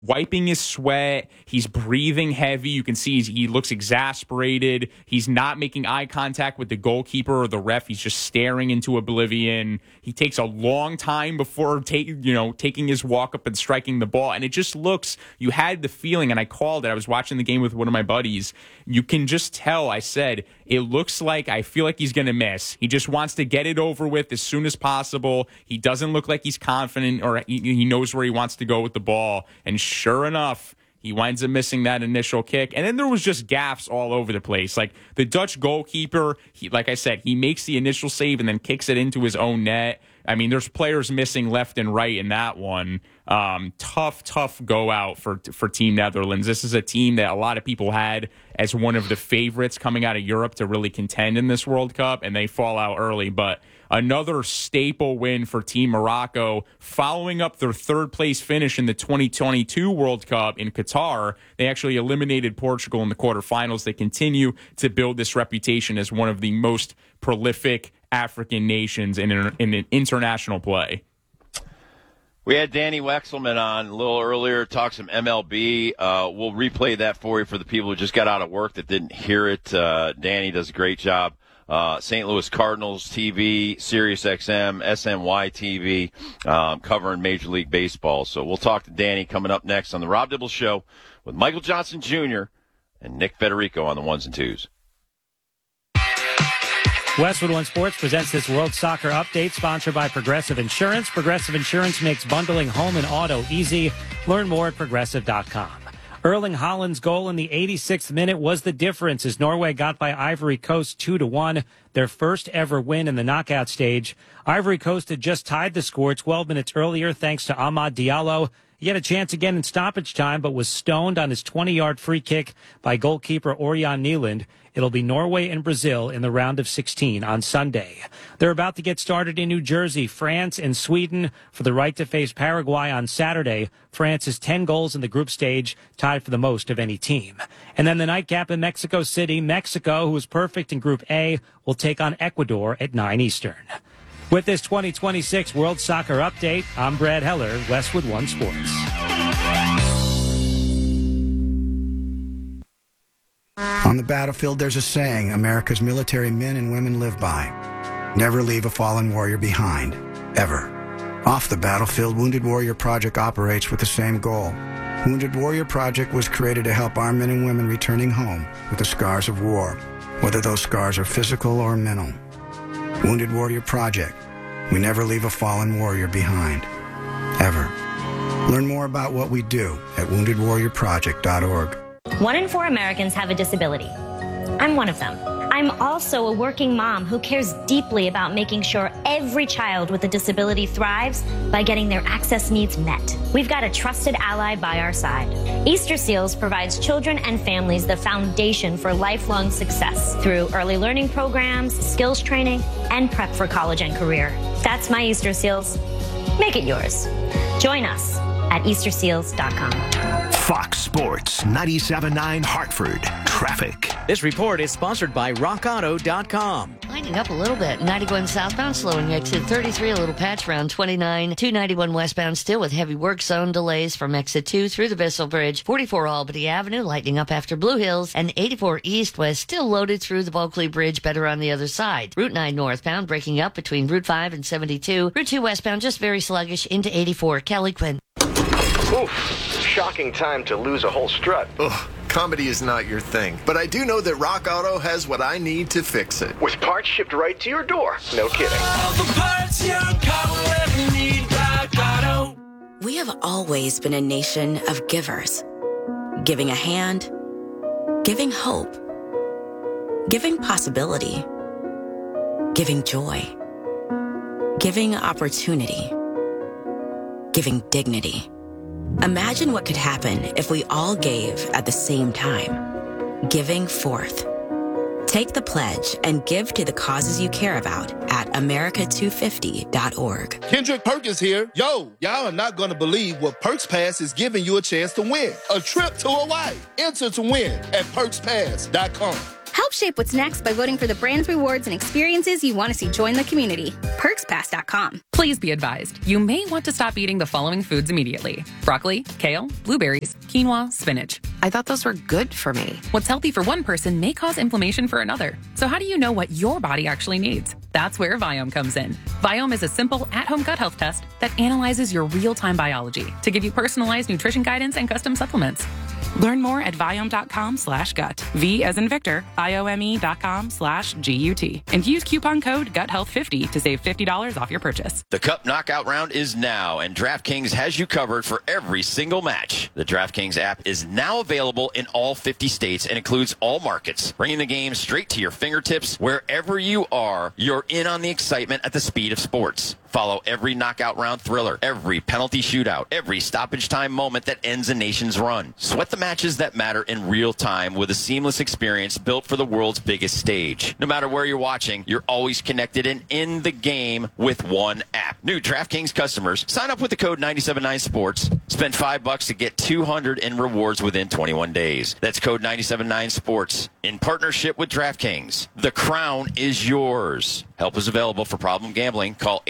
wiping his sweat. He's breathing heavy. You can see he looks exasperated. He's not making eye contact with the goalkeeper or the ref. He's just staring into oblivion. He takes a long time before taking his walk up and striking the ball. And it just looks, you had the feeling, and I called it. I was watching the game with one of my buddies. You can just tell, I said, it looks like, I feel like he's going to miss. He just wants to get it over with as soon as possible. He doesn't look like he's confident or he knows where he wants to go with the ball. And sure enough, he winds up missing that initial kick. And then there was just gaffes all over the place. Like the Dutch goalkeeper, like I said, he makes the initial save and then kicks it into his own net. I mean, there's players missing left and right in that one. Tough go out for Team Netherlands. This is a team that a lot of people had as one of the favorites coming out of Europe to really contend in this World Cup, and they fall out early. But another staple win for Team Morocco, following up their third-place finish in the 2022 World Cup in Qatar. They actually eliminated Portugal in the quarterfinals. They continue to build this reputation as one of the most prolific African nations in international play. We had Danny Wexelman on a little earlier, talk some MLB. We'll replay that for you for the people who just got out of work that didn't hear it. Danny does a great job. St. Louis Cardinals TV, Sirius XM, SNY TV, covering Major League Baseball. So we'll talk to Danny coming up next on the Rob Dibble Show with Michael Johnson Jr. and Nick Federico on the ones and twos. Westwood One Sports presents this World Soccer Update, sponsored by Progressive Insurance. Progressive Insurance makes bundling home and auto easy. Learn more at Progressive.com. Erling Haaland's goal in the 86th minute was the difference as Norway got by Ivory Coast 2-1, their first ever win in the knockout stage. Ivory Coast had just tied the score 12 minutes earlier thanks to Amad Diallo. He had a chance again in stoppage time, but was stoned on his 20-yard free kick by goalkeeper Ørjan Nyland. It'll be Norway and Brazil in the round of 16 on Sunday. They're about to get started in New Jersey, France, and Sweden for the right to face Paraguay on Saturday. France has 10 goals in the group stage, tied for the most of any team. And then the nightcap in Mexico City. Mexico, who was perfect in Group A, will take on Ecuador at 9 Eastern. With this 2026 World Soccer Update, I'm Brad Heller, Westwood One Sports. On the battlefield, there's a saying America's military men and women live by. Never leave a fallen warrior behind, ever. Off the battlefield, Wounded Warrior Project operates with the same goal. Wounded Warrior Project was created to help our men and women returning home with the scars of war, whether those scars are physical or mental. Wounded Warrior Project. We never leave a fallen warrior behind, ever. Learn more about what we do at woundedwarriorproject.org. 1 in 4 Americans have a disability. I'm one of them. I'm also a working mom who cares deeply about making sure every child with a disability thrives by getting their access needs met. We've got a trusted ally by our side. Easter Seals provides children and families the foundation for lifelong success through early learning programs, skills training, and prep for college and career. That's my Easter Seals. Make it yours. Join us at easterseals.com. Fox Sports 97.9 Hartford Traffic. This report is sponsored by RockAuto.com. Lining up a little bit. 91 southbound slowing exit 33, a little patch around 29. 291 westbound still with heavy work zone delays from exit 2 through the Bissell Bridge. 44 Albany Avenue lightening up after Blue Hills. And 84 east west still loaded through the Bulkley Bridge, better on the other side. Route 9 northbound breaking up between Route 5 and 72. Route 2 westbound just very sluggish into 84. Kelly Quinn. Oof. Shocking time to lose a whole strut. Ugh, comedy is not your thing. But I do know that Rock Auto has what I need to fix it. With parts shipped right to your door. No kidding. All the parts your car will ever need, Rock Auto. We have always been a nation of givers. Giving a hand, giving hope, giving possibility, giving joy, giving opportunity, giving dignity. Imagine what could happen if we all gave at the same time. Giving forth. Take the pledge and give to the causes you care about at America250.org. Kendrick Perkins here. Yo, y'all are not going to believe what Perks Pass is giving you a chance to win. A trip to Hawaii. Enter to win at PerksPass.com. Help shape what's next by voting for the brands, rewards, and experiences you want to see join the community. PerksPass.com. Please be advised, you may want to stop eating the following foods immediately. Broccoli, kale, blueberries, quinoa, spinach. I thought those were good for me. What's healthy for one person may cause inflammation for another. So how do you know what your body actually needs? That's where Viome comes in. Viome is a simple at-home gut health test that analyzes your real-time biology to give you personalized nutrition guidance and custom supplements. Learn more at Viome.com/gut. V as in Victor, IOME.com/GUT. And use coupon code GUTHEALTH50 to save $50 off your purchase. The Cup Knockout Round is now, and DraftKings has you covered for every single match. The DraftKings app is now available in all 50 states and includes all markets, bringing the game straight to your fingertips wherever you are. You're in on the excitement at the speed of sports. Follow every knockout round thriller, every penalty shootout, every stoppage time moment that ends a nation's run. Sweat the matches that matter in real time with a seamless experience built for the world's biggest stage. No matter where you're watching, you're always connected and in the game with one app. New DraftKings customers, sign up with the code 979sports. Spend $5 to get $200 in rewards within 21 days. That's code 979sports. In partnership with DraftKings, the crown is yours. Help is available for problem gambling. Call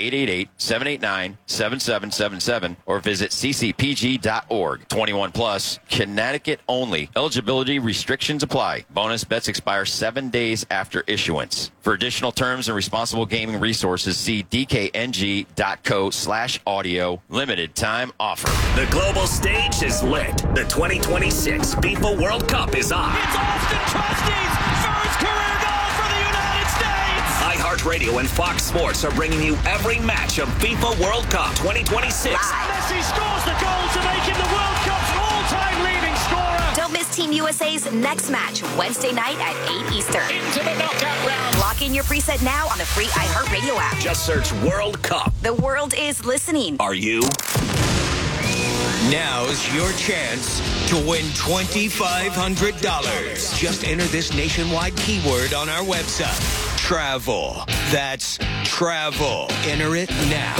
888-789-7777 or visit ccpg.org. 21 plus, Connecticut only. Eligibility restrictions apply. Bonus bets expire 7 days after issuance. For additional terms and responsible gaming resources, see dkng.co/audio. Limited time offer. The global stage is lit. The 2026 FIFA World Cup is on. It's Austin Trusty's first career goal for the United States. iHeartRadio and Fox Sports are bringing you every match of FIFA World Cup 2026. Messi scores the goal to make him the World Cup's all-time leading scorer. Don't miss Team USA's next match, Wednesday night at 8 Eastern. Into the knockout round. Lock in your preset now on the free iHeartRadio app. Just search World Cup. The world is listening. Are you? Now's your chance to win $2,500. Just enter this nationwide keyword on our website. Travel. That's travel. Enter it now.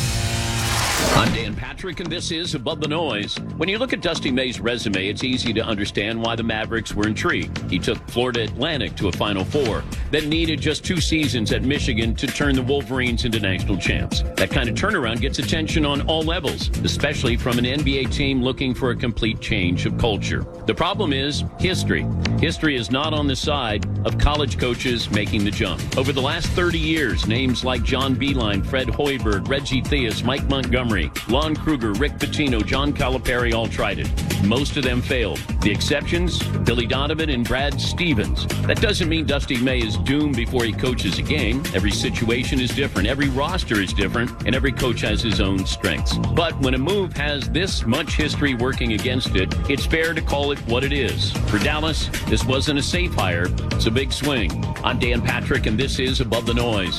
I'm Dan Patrick, and this is Above the Noise. When you look at Dusty May's resume, it's easy to understand why the Mavericks were intrigued. He took Florida Atlantic to a Final Four, then needed just 2 seasons at Michigan to turn the Wolverines into national champs. That kind of turnaround gets attention on all levels, especially from an NBA team looking for a complete change of culture. The problem is history. History is not on the side of college coaches making the jump. Over the last 30 years, names like John Beilein, Fred Hoiberg, Reggie Theus, Mike Montgomery, Lon Kruger, Rick Pitino, John Calipari all tried it. Most of them failed. The exceptions, Billy Donovan and Brad Stevens. That doesn't mean Dusty May is doomed before he coaches a game. Every situation is different, every roster is different, and every coach has his own strengths. But when a move has this much history working against it, it's fair to call it what it is. For Dallas, this wasn't a safe hire. It's a big swing. I'm Dan Patrick, and this is Above the Noise.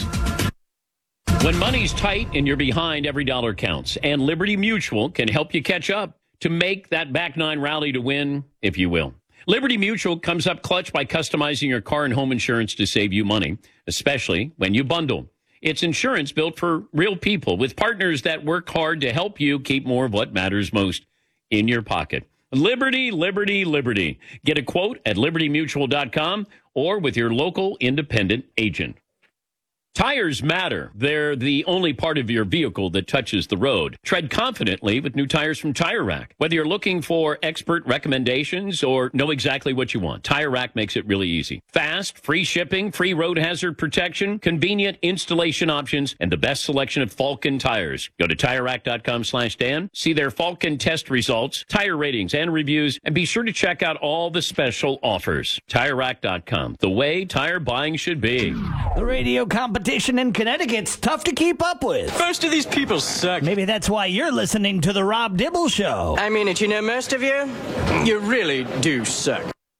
When money's tight and you're behind, every dollar counts. And Liberty Mutual can help you catch up to make that back nine rally to win, if you will. Liberty Mutual comes up clutch by customizing your car and home insurance to save you money, especially when you bundle. It's insurance built for real people with partners that work hard to help you keep more of what matters most in your pocket. Liberty, liberty, liberty. Get a quote at libertymutual.com or with your local independent agent. Tires matter. They're the only part of your vehicle that touches the road. Tread confidently with new tires from Tire Rack. Whether you're looking for expert recommendations or know exactly what you want, Tire Rack makes it really easy. Fast, free shipping, free road hazard protection, convenient installation options, and the best selection of Falken tires. Go to TireRack.com/Dan, see their Falken test results, tire ratings, and reviews, and be sure to check out all the special offers. TireRack.com, the way tire buying should be. The radio competition in Connecticut's tough to keep up with. Most of these people suck. Maybe that's why you're listening to the Rob Dibble Show. I mean it, you know, most of you really do suck.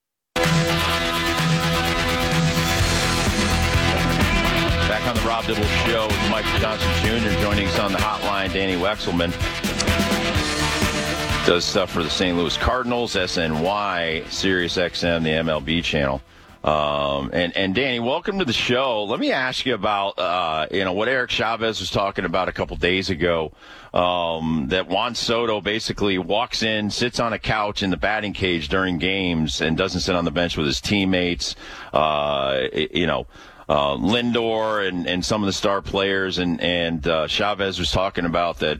Back on the Rob Dibble Show with Mike Johnson Jr. joining us on the hotline, Danny Wexelman. Does stuff for the St. Louis Cardinals, SNY, Sirius XM, the MLB channel. And Danny, welcome to the show. Let me ask you about, what Eric Chavez was talking about a couple days ago, that Juan Soto basically walks in, sits on a couch in the batting cage during games and doesn't sit on the bench with his teammates, Lindor and some of the star players. And Chavez was talking about that,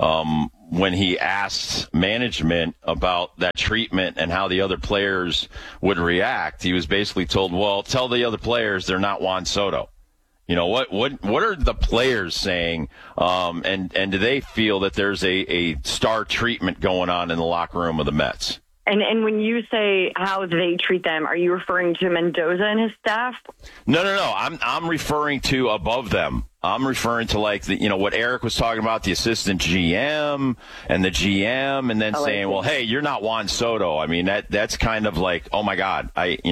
when he asked management about that treatment and how the other players would react, he was basically told, well, tell the other players they're not Juan Soto. What are the players saying? And do they feel that there's a star treatment going on in the locker room of the Mets? And when you say how they treat them, are you referring to Mendoza and his staff? No. I'm referring to above them. I'm referring to what Eric was talking about, the assistant GM and the GM, and then saying, well, hey, you're not Juan Soto. I mean, that's kind of like, oh my God,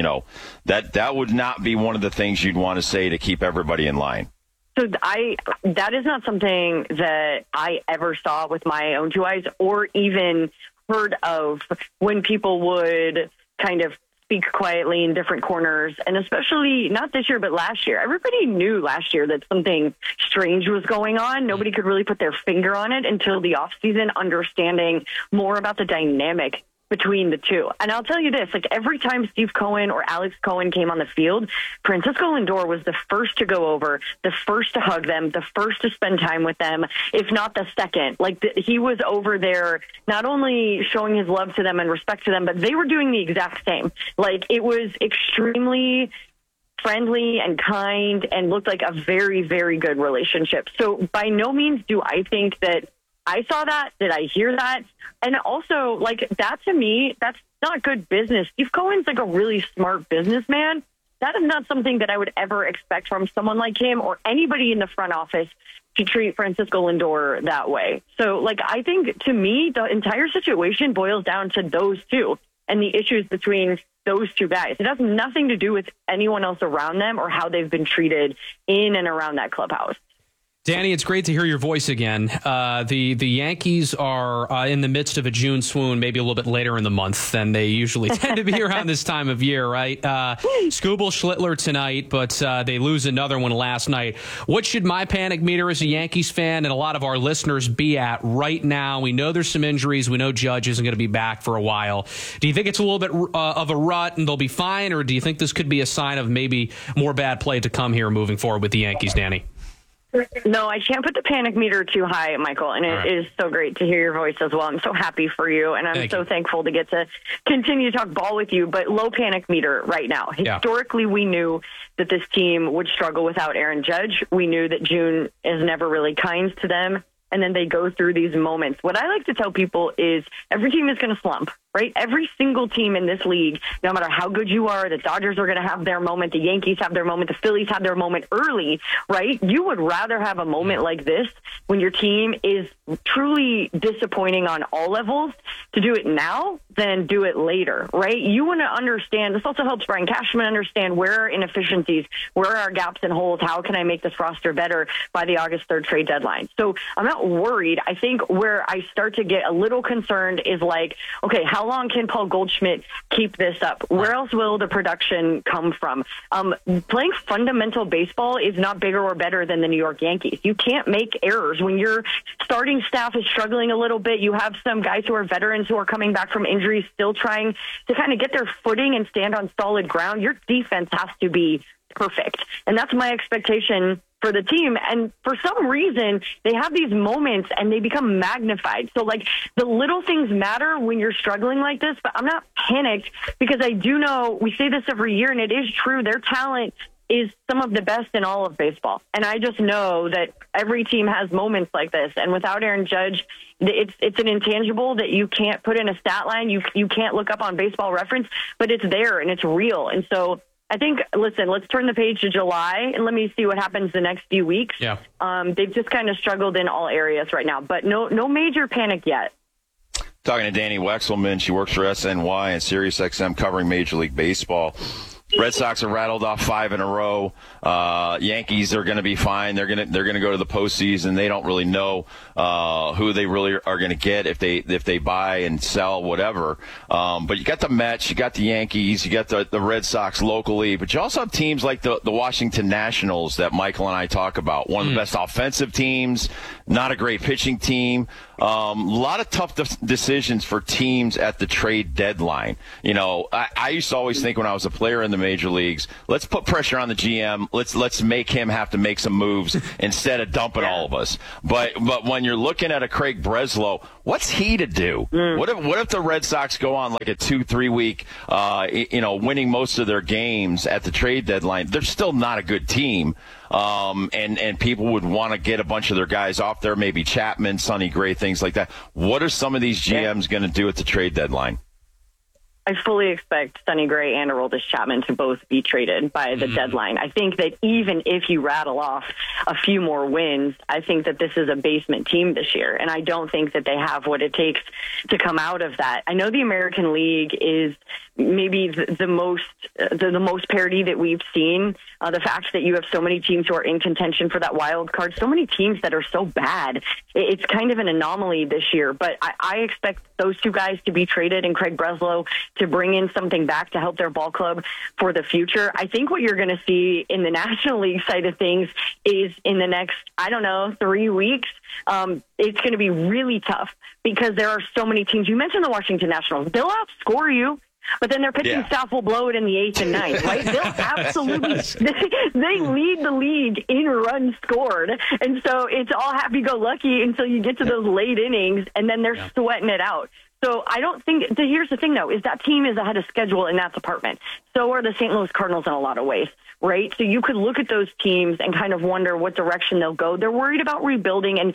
that would not be one of the things you'd want to say to keep everybody in line. So that is not something that I ever saw with my own two eyes, or even heard of when people would kind of speak quietly in different corners, and especially not this year, but last year. Everybody knew last year that something strange was going on. Nobody could really put their finger on it until the offseason, understanding more about the dynamic between the two. And I'll tell you this, every time Steve Cohen or Alex Cohen came on the field, Francisco Lindor was the first to go over, the first to hug them, the first to spend time with them, if not the second. He was over there not only showing his love to them and respect to them, but they were doing the exact same. It was extremely friendly and kind and looked like a very, very good relationship. So by no means do I think that I saw that. Did I hear that? And also, that to me, that's not good business. Steve Cohen's a really smart businessman. That is not something that I would ever expect from someone like him or anybody in the front office to treat Francisco Lindor that way. So, I think, to me, the entire situation boils down to those two and the issues between those two guys. It has nothing to do with anyone else around them or how they've been treated in and around that clubhouse. Danny, it's great to hear your voice again. The Yankees are in the midst of a June swoon, maybe a little bit later in the month than they usually tend to be around this time of year, right? Skubal Schlittler tonight, but they lose another one last night. What should my panic meter as a Yankees fan and a lot of our listeners be at right now? We know there's some injuries. We know Judge isn't going to be back for a while. Do you think it's a little bit of a rut and they'll be fine, or do you think this could be a sign of maybe more bad play to come here moving forward with the Yankees, Danny? No, I can't put the panic meter too high, Michael, and it is so great to hear your voice as well. I'm so happy for you, and I'm so thankful to get to continue to talk ball with you, but low panic meter right now. Historically, we knew that this team would struggle without Aaron Judge. We knew that June is never really kind to them, and then they go through these moments. What I like to tell people is every team is going to slump, right? Every single team in this league, no matter how good you are, the Dodgers are going to have their moment, the Yankees have their moment, the Phillies have their moment early, right? You would rather have a moment like this when your team is truly disappointing on all levels to do it now than do it later, right? You want to understand, this also helps Brian Cashman understand where are inefficiencies, where are gaps and holes, how can I make this roster better by the August 3rd trade deadline? So I'm not worried. I think where I start to get a little concerned is okay, how long can Paul Goldschmidt keep this up? Where else will the production come from? Playing fundamental baseball is not bigger or better than the New York Yankees. You can't make errors. When your starting staff is struggling a little bit, you have some guys who are veterans who are coming back from injuries, still trying to kind of get their footing and stand on solid ground. Your defense has to be perfect. And that's my expectation for the team. And for some reason, they have these moments and they become magnified. So the little things matter when you're struggling like this, but I'm not panicked because I do know, we say this every year and it is true, their talent is some of the best in all of baseball. And I just know that every team has moments like this. And without Aaron Judge, it's an intangible that you can't put in a stat line. You can't look up on Baseball Reference, but it's there and it's real. And so I think, listen, let's turn the page to July and let me see what happens the next few weeks. Yeah. They've just kind of struggled in all areas right now, but no major panic yet. Talking to Danny Wexelman. She works for SNY and SiriusXM covering Major League Baseball. Red Sox have rattled off 5 in a row. Yankees are going to be fine. They're going to go to the postseason. They don't really know who they really are going to get if they buy and sell, whatever. But you got the Mets, you got the Yankees, you got the Red Sox locally, but you also have teams like the Washington Nationals that Michael and I talk about. One of the best offensive teams, not a great pitching team. A lot of tough decisions for teams at the trade deadline. You know, I used to always think when I was a player in the major leagues, let's put pressure on the GM. Let's make him have to make some moves instead of dumping all of us. But when you're looking at a Craig Breslow, what's he to do? What if the Red Sox go on like a 2-3 week, winning most of their games at the trade deadline? They're still not a good team. And people would want to get a bunch of their guys off there, maybe Chapman, Sonny Gray, things like that. What are some of these GMs going to do at the trade deadline? I fully expect Sonny Gray and Aroldis Chapman to both be traded by the deadline. I think that even if you rattle off a few more wins, I think that this is a basement team this year, and I don't think that they have what it takes to come out of that. I know the American League is maybe the most parity that we've seen. The fact that you have so many teams who are in contention for that wild card, so many teams that are so bad, it's kind of an anomaly this year. But I expect those two guys to be traded and Craig Breslow to bring in something back to help their ball club for the future. I think what you're going to see in the National League side of things is in the next, 3 weeks, it's going to be really tough because there are so many teams. You mentioned the Washington Nationals. They'll outscore you. But then their pitching staff will blow it in the 8th and 9th, right? They'll absolutely they lead the league in runs scored. And so it's all happy-go-lucky until you get to those late innings, and then they're sweating it out. So I don't think – here's the thing, though, is that team is ahead of schedule in that department. So are the St. Louis Cardinals in a lot of ways, right? So you could look at those teams and kind of wonder what direction they'll go. They're worried about rebuilding and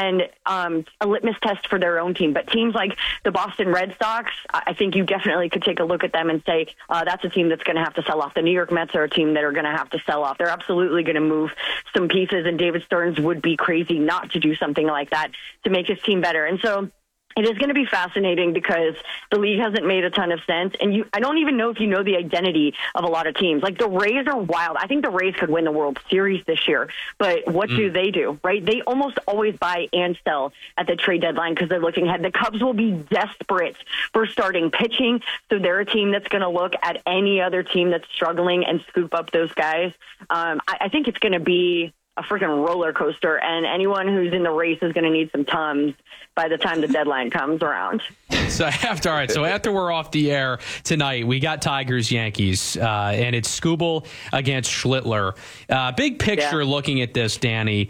a litmus test for their own team. But teams like the Boston Red Sox, I think you definitely could take a look at them and say, that's a team that's going to have to sell off. The New York Mets are a team that are going to have to sell off. They're absolutely going to move some pieces, and David Stearns would be crazy not to do something like that to make his team better. And so it is going to be fascinating because the league hasn't made a ton of sense. And I don't even know if you know the identity of a lot of teams. Like the Rays are wild. I think the Rays could win the World Series this year. But what do? Right? They almost always buy and sell at the trade deadline because they're looking ahead. The Cubs will be desperate for starting pitching. So they're a team that's going to look at any other team that's struggling and scoop up those guys. I think it's going to be a freaking roller coaster, and anyone who's in the race is going to need some Tums by the time the deadline comes around. So after we're off the air tonight, we got Tigers Yankees, and it's Skubal against Schlittler. Big picture, looking at this, Danny.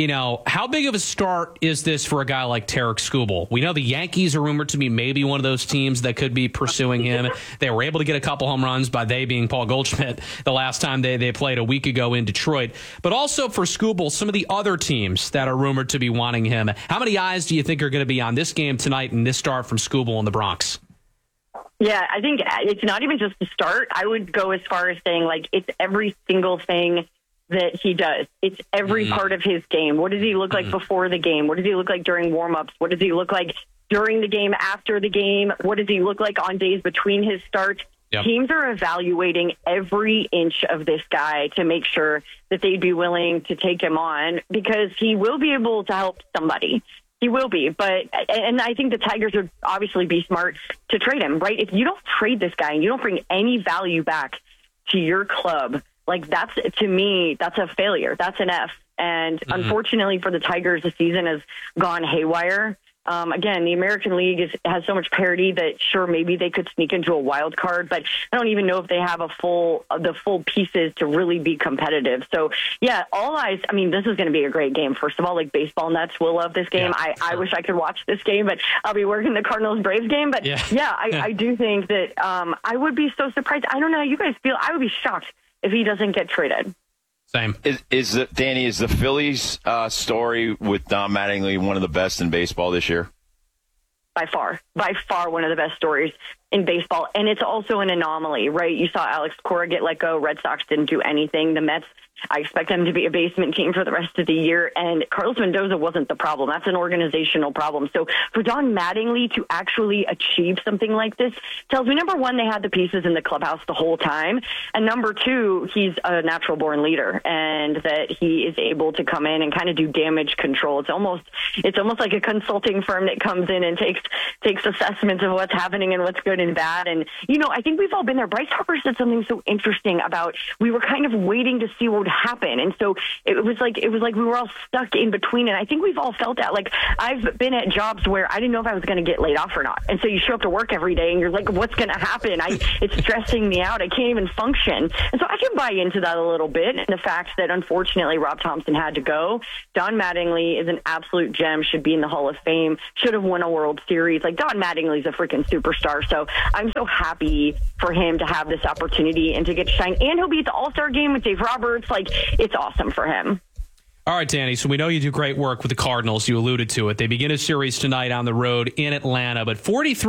How big of a start is this for a guy like Tarik Skubal? We know the Yankees are rumored to be maybe one of those teams that could be pursuing him. They were able to get a couple home runs, by they being Paul Goldschmidt, the last time they played a week ago in Detroit. But also for Skubal, some of the other teams that are rumored to be wanting him. How many eyes do you think are going to be on this game tonight and this start from Skubal in the Bronx? Yeah, I think it's not even just the start. I would go as far as saying, it's every single thing that he does. It's every part of his game. What does he look like before the game? What does he look like during warm-ups? What does he look like during the game, after the game? What does he look like on days between his starts? Yep. Teams are evaluating every inch of this guy to make sure that they'd be willing to take him on because he will be able to help somebody. He will be, and I think the Tigers would obviously be smart to trade him, right? If you don't trade this guy and you don't bring any value back to your club, to me, that's a failure. That's an F. And unfortunately for the Tigers, the season has gone haywire. Again, the American League has so much parity that sure, maybe they could sneak into a wild card, but I don't even know if they have the full pieces to really be competitive. So yeah, all eyes. I mean, this is going to be a great game. First of all, baseball nuts will love this game. Yeah, I wish I could watch this game, but I'll be working the Cardinals Braves game. But I do think that I would be so surprised. I don't know how you guys feel. I would be shocked if he doesn't get traded. Same. Danny, is the Phillies story with Don Mattingly one of the best in baseball this year? By far one of the best stories in baseball. And it's also an anomaly, right? You saw Alex Cora get let go. Red Sox didn't do anything. The Mets, I expect them to be a basement team for the rest of the year. And Carlos Mendoza wasn't the problem. That's an organizational problem. So for Don Mattingly to actually achieve something like this tells me, number one, they had the pieces in the clubhouse the whole time. And number two, he's a natural born leader and that he is able to come in and kind of do damage control. It's almost like a consulting firm that comes in and takes assessments of what's happening and what's good and bad. And, I think we've all been there. Bryce Harper said something so interesting about we were kind of waiting to see what would happen. And so it was like we were all stuck in between. And I think we've all felt that. Like, I've been at jobs where I didn't know if I was going to get laid off or not. And so you show up to work every day and you're like, what's going to happen? It's stressing me out. I can't even function. And so I can buy into that a little bit. And the fact that unfortunately Rob Thompson had to go. Don Mattingly is an absolute gem, should be in the Hall of Fame, should have won a World Series. Like, Don Mattingly's a freaking superstar. So I'm so happy for him to have this opportunity and to get to shine. And he'll be at the All-Star game with Dave Roberts. Like, it's awesome for him. All right, Danny, so we know you do great work with the Cardinals. You alluded to it. They begin a series tonight on the road in Atlanta, but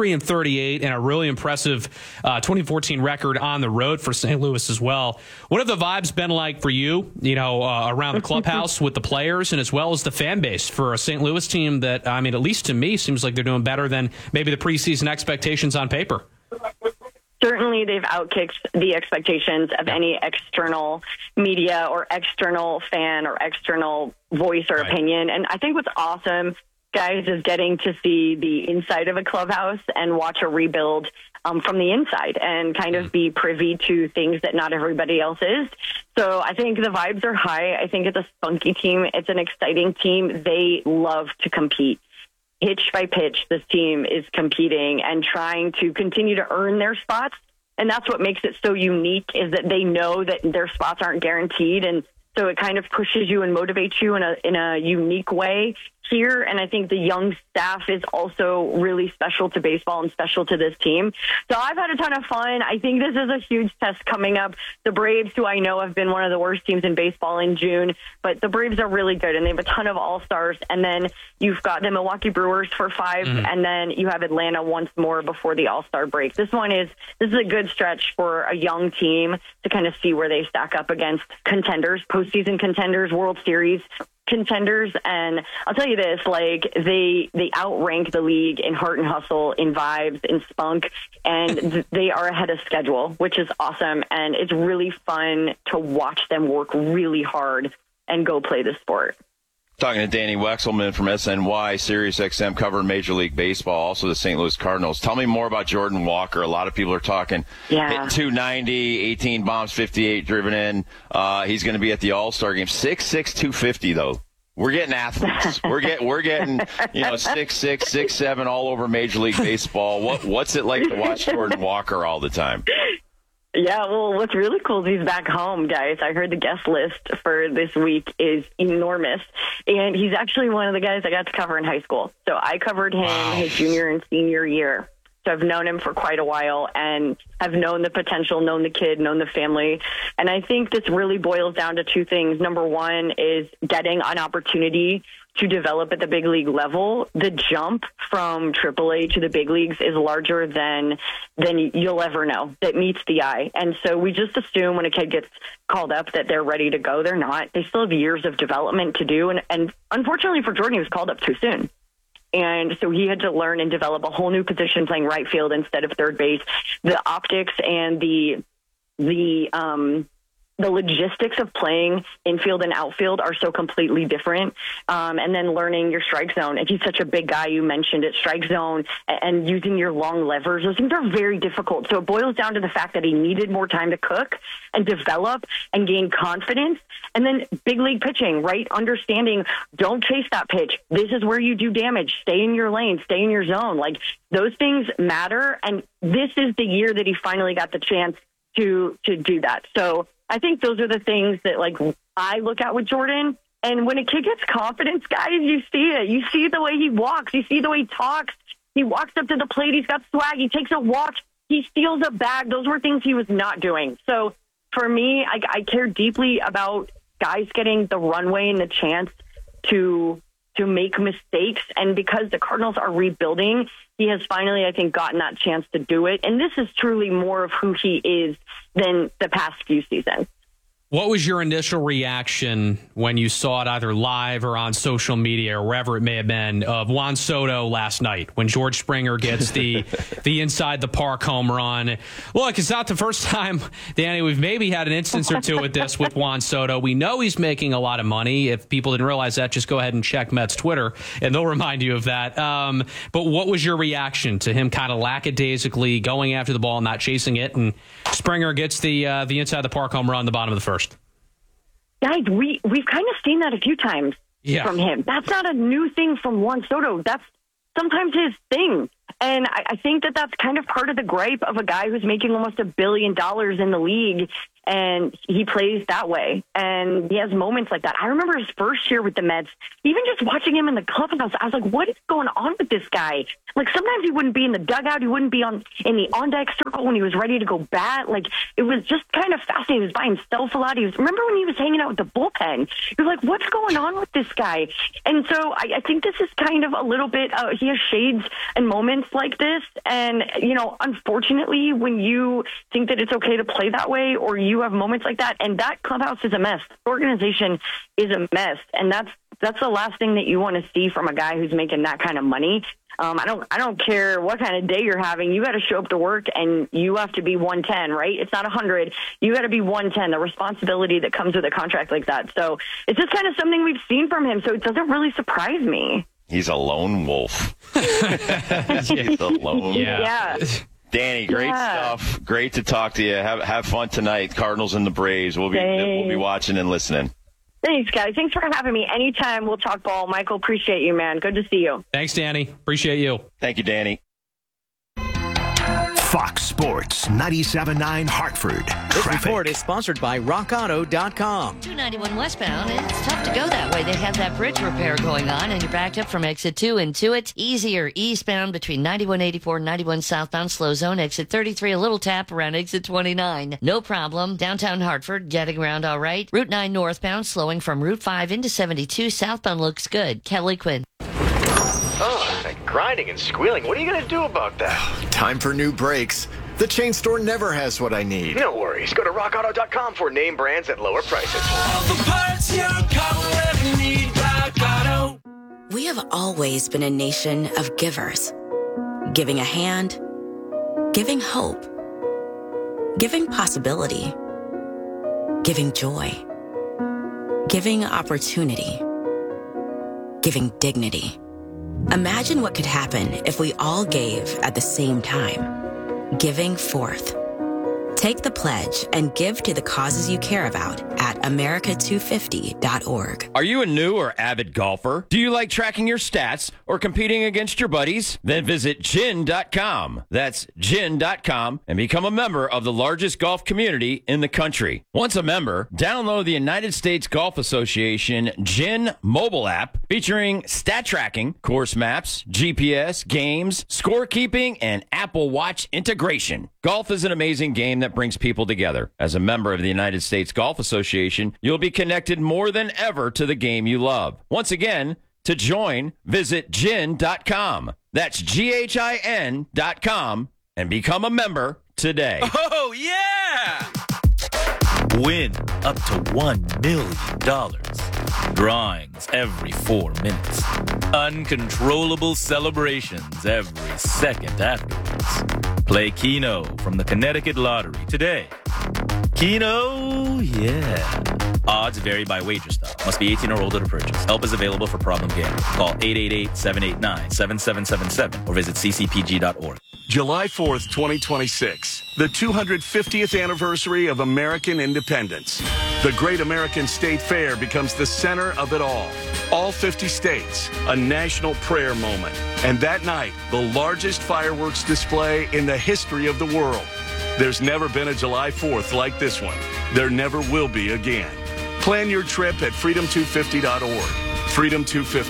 43-38 and a really impressive 2014 record on the road for St. Louis as well. What have the vibes been like for you, around the clubhouse with the players and as well as the fan base for a St. Louis team that, at least to me, seems like they're doing better than maybe the preseason expectations on paper? Certainly, they've outkicked the expectations of any external media or external fan or external voice or opinion. And I think what's awesome, guys, is getting to see the inside of a clubhouse and watch a rebuild from the inside and kind of be privy to things that not everybody else is. So I think the vibes are high. I think it's a spunky team. It's an exciting team. They love to compete. Pitch by pitch, this team is competing and trying to continue to earn their spots. And that's what makes it so unique, is that they know that their spots aren't guaranteed. And so it kind of pushes you and motivates you in a unique way here. And I think the young staff is also really special to baseball and special to this team. So I've had a ton of fun. I think this is a huge test coming up. The Braves, who I know have been one of the worst teams in baseball in June, but the Braves are really good and they have a ton of all-stars. And then you've got the Milwaukee Brewers for 5, and then you have Atlanta once more before the all-star break. This is a good stretch for a young team to kind of see where they stack up against contenders, postseason contenders, World Series contenders. And I'll tell you this, like, they outrank the league in heart and hustle, in vibes, in spunk, and they are ahead of schedule, which is awesome. And it's really fun to watch them work really hard and go play the sport. Talking to Danny Wexelman from SNY, SiriusXM, covering Major League Baseball, also the St. Louis Cardinals. Tell me more about Jordan Walker. A lot of people are talking. Hitting 290, 18 bombs, 58 driven in. He's going to be at the All-Star game. 6'6", 250, though. We're getting athletes. We're getting 6'6", 6'7", all over Major League Baseball. What's it like to watch Jordan Walker all the time? Yeah, well, what's really cool is he's back home, guys. I heard the guest list for this week is enormous. And he's actually one of the guys I got to cover in high school. So I covered him his junior and senior year. So I've known him for quite a while and have known the potential, known the kid, known the family. And I think this really boils down to two things. Number one is getting an opportunity to develop at the big league level. The jump from AAA to the big leagues is larger than you'll ever know. That meets the eye. And so we just assume when a kid gets called up that they're ready to go. They're not. They still have years of development to do. And unfortunately for Jordan, he was called up too soon. And so he had to learn and develop a whole new position playing right field instead of third base. The optics and the logistics of playing infield and outfield are so completely different. And then learning your strike zone. If he's such a big guy, you mentioned it, strike zone and using your long levers, those things are very difficult. So it boils down to the fact that he needed more time to cook and develop and gain confidence. And then big league pitching, right? Understanding, don't chase that pitch. This is where you do damage. Stay in your lane, stay in your zone. Like, those things matter. And this is the year that he finally got the chance to do that. So I think those are the things that, like, I look at with Jordan. And when a kid gets confidence, guys, you see it. You see the way he walks. You see the way he talks. He walks up to the plate. He's got swag. He takes a walk. He steals a bag. Those were things he was not doing. So for me, I care deeply about guys getting the runway and the chance to to make mistakes. And because the Cardinals are rebuilding, he has finally, I think, gotten that chance to do it. And this is truly more of who he is than the past few seasons. What was your initial reaction when you saw it either live or on social media or wherever it may have been of Juan Soto last night when George Springer gets the inside the park home run? Look, it's not the first time, Danny, we've maybe had an instance or two with this with Juan Soto. We know he's making a lot of money. If people didn't realize that, just go ahead and check Mets Twitter and they'll remind you of that. But what was your reaction to him kind of lackadaisically going after the ball and not chasing it, and Springer gets the inside the park home run in the bottom of the first? Guys, we've kind of seen that a few times from him. That's not a new thing from Juan Soto. That's sometimes his thing. And I think that that's kind of part of the gripe of a guy who's making almost $1 billion in the league, and he plays that way. And he has moments like that. I remember his first year with the Mets, even just watching him in the clubhouse, I was like, what is going on with this guy? Like, sometimes he wouldn't be in the dugout. He wouldn't be in the on-deck circle when he was ready to go bat. Like, it was just kind of fascinating. He was by himself a lot. Remember when he was hanging out with the bullpen? You're like, what's going on with this guy? And so I think this is kind of a little bit, he has shades and moments like this. And, unfortunately, when you think that it's okay to play that way, or you have moments like that, and that clubhouse is a mess, the organization is a mess, and that's the last thing that you want to see from a guy who's making that kind of money. I don't care what kind of day you're having. You got to show up to work, and you have to be 110, right? It's not 100. You got to be 110. The responsibility that comes with a contract like that. So it's just kind of something we've seen from him. So it doesn't really surprise me. He's a lone wolf. He's a lone wolf. Yeah. Danny, great stuff. Great to talk to you. Have fun tonight. Cardinals and the Braves. We'll be watching and listening. Thanks, guys. Thanks for having me. Anytime, we'll talk ball. Michael, appreciate you, man. Good to see you. Thanks, Danny. Appreciate you. Thank you, Danny. Fox Sports 97.9 Hartford. This report is sponsored by RockAuto.com. 291 westbound, it's tough to go that way. They have that bridge repair going on, and you're backed up from exit 2 into it. Easier eastbound between 9184 and 91 southbound, slow zone. Exit 33, a little tap around exit 29. No problem. Downtown Hartford, getting around all right. Route 9 northbound, slowing from Route 5 into 72. Southbound looks good. Kelly Quinn. Oh, that grinding and squealing. What are you going to do about that? Time for new brakes. The chain store never has what I need. No worries. Go to rockauto.com for name brands at lower prices. All the parts your car will ever need. Rock Auto. We have always been a nation of givers. Giving a hand, giving hope, giving possibility, giving joy, giving opportunity, giving dignity. Imagine what could happen if we all gave at the same time. Giving forth. Take the pledge and give to the causes you care about at America250.org. Are you a new or avid golfer? Do you like tracking your stats or competing against your buddies? Then visit GHIN.com. That's GHIN.com and become a member of the largest golf community in the country. Once a member, download the United States Golf Association GHIN mobile app featuring stat tracking, course maps, GPS, games, scorekeeping, and Apple Watch integration. Golf is an amazing game that brings people together. As a member of the United States Golf Association, you'll be connected more than ever to the game you love. Once again, to join, visit GHIN.com. That's GHIN.com and become a member today. Oh, yeah! Win up to $1 million. Drawings every 4 minutes. Uncontrollable celebrations every second afterwards. Play Keno from the Connecticut Lottery today. Keno, yeah. Odds vary by wager style. Must be 18 or older to purchase. Help is available for problem gambling. Call 888-789-7777 or visit ccpg.org. July 4th, 2026, the 250th anniversary of American independence. The Great American State Fair becomes the center of it all. All 50 states, a national prayer moment. And that night, the largest fireworks display in the history of the world. There's never been a July 4th like this one. There never will be again. Plan your trip at freedom250.org. Freedom 250.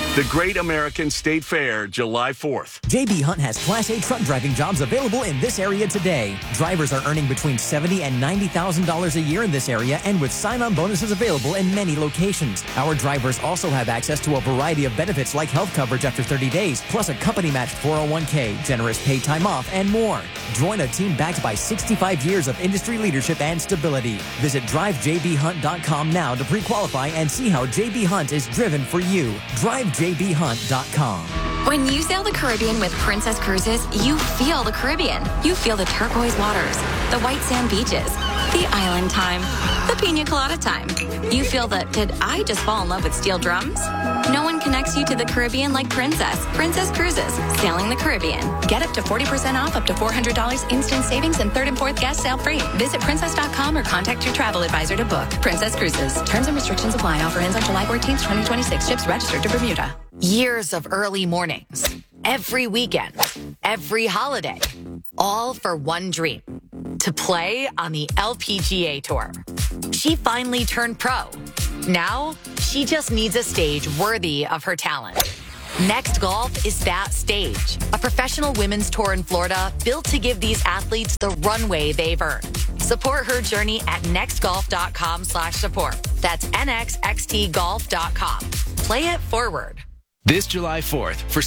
The Great American State Fair, July 4th. JB Hunt has Class A truck driving jobs available in this area today. Drivers are earning between $70,000 and $90,000 a year in this area, and with sign-on bonuses available in many locations. Our drivers also have access to a variety of benefits like health coverage after 30 days, plus a company-matched 401k, generous paid time off, and more. Join a team backed by 65 years of industry leadership and stability. Visit drivejbhunt.com now to pre-qualify and see how JB Hunt is driven for you. DriveJBHunt.com. When you sail the Caribbean with Princess Cruises, you feel the Caribbean. You feel the turquoise waters, the white sand beaches, the island time, the pina colada time. You feel the, did I just fall in love with steel drums? No one connects you to the Caribbean like Princess. Princess Cruises, sailing the Caribbean. Get up to 40% off, up to $400 instant savings, and third and fourth guest sail free. Visit princess.com or contact your travel advisor to book. Princess Cruises. Terms and restrictions apply. Offer ends on July 14th, 2026. Ships registered to Bermuda. Years of early mornings, every weekend, every holiday, all for one dream, to play on the LPGA Tour. She finally turned pro. Now, she just needs a stage worthy of her talent. Next Golf is that stage, a professional women's tour in Florida built to give these athletes the runway they've earned. Support her journey at nextgolf.com/support. That's nxxtgolf.com. Play it forward. This July 4th, for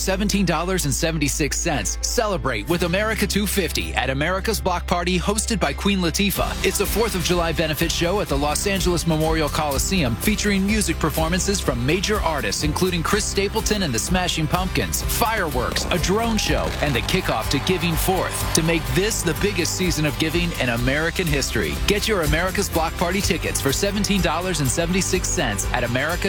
$17.76, celebrate with America 250 at America's Block Party hosted by Queen Latifah. It's a 4th of July benefit show at the Los Angeles Memorial Coliseum featuring music performances from major artists including Chris Stapleton and the Smashing Pumpkins, fireworks, a drone show, and the kickoff to Giving Forth to make this the biggest season of giving in American history. Get your America's Block Party tickets for $17.76 at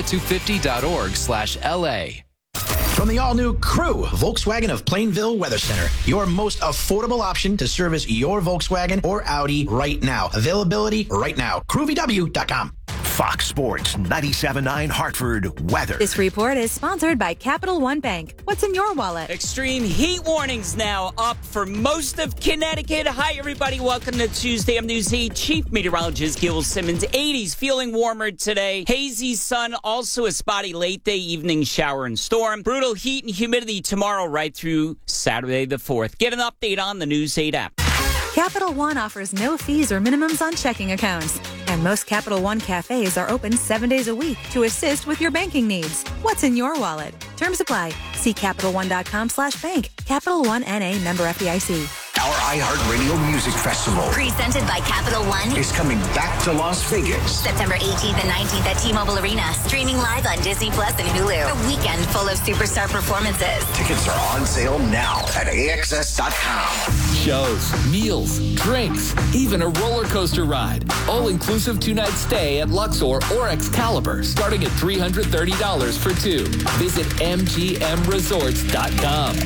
america250.org/LA. From the all-new Crew, Volkswagen of Plainville Weather Center, your most affordable option to service your Volkswagen or Audi right now. Availability right now. CrewVW.com. Fox Sports 97.9 Hartford weather. This report is sponsored by Capital One Bank. What's in your wallet? Extreme heat warnings now up for most of Connecticut. Hi, everybody. Welcome to Tuesday. I'm News 8 Chief Meteorologist Gil Simmons. 80s, feeling warmer today. Hazy sun, also a spotty late day evening shower and storm. Brutal heat and humidity tomorrow right through Saturday the 4th. Get an update on the News 8 app. Capital One offers no fees or minimums on checking accounts. And most Capital One cafes are open 7 days a week to assist with your banking needs. What's in your wallet? Terms apply. See CapitalOne.com/bank. Capital One N.A. member FDIC. Our iHeartRadio Music Festival Presented by Capital One is coming back to Las Vegas. September 18th and 19th at T-Mobile Arena. Streaming live on Disney Plus and Hulu. A weekend full of superstar performances. Tickets are on sale now at AXS.com. Shows, meals, drinks, even a roller coaster ride. All-inclusive 2-night stay at Luxor or Excalibur, starting at $330 for two. Visit MGMResorts.com.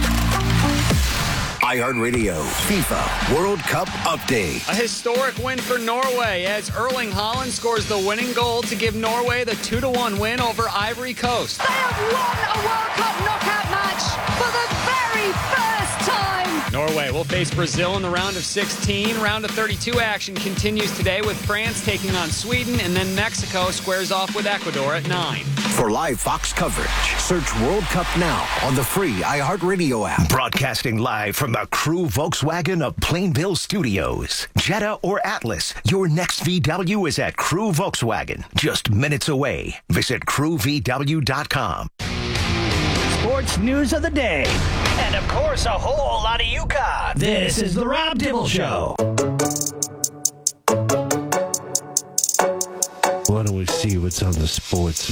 iHeartRadio FIFA World Cup update. A historic win for Norway as Erling Haaland scores the winning goal to give Norway the 2-1 win over Ivory Coast. They have won a World Cup knockout match for the very first time. Norway will face Brazil in the round of 16. Round of 32 action continues today with France taking on Sweden, and then Mexico squares off with Ecuador at 9. For live Fox coverage, search World Cup now on the free iHeartRadio app. Broadcasting live from the Crew Volkswagen of Plainville Studios. Jetta or Atlas, your next VW is at Crew Volkswagen. Just minutes away. Visit CrewVW.com. Sports news of the day. And of course, a whole lot of UConn. This is the Rob Dibble Show. Why don't we see what's on the sports